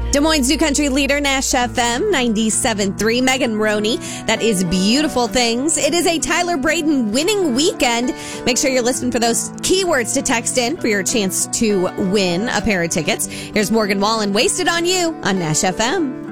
Des Moines New Country leader, Nash FM 97.3. Megan Roney. That is Beautiful Things. It is a Tyler Braden winning weekend. Make sure you're listening for those keywords to text in for your chance to win a pair of tickets. Here's Morgan Wallen, Wasted on You on Nash FM.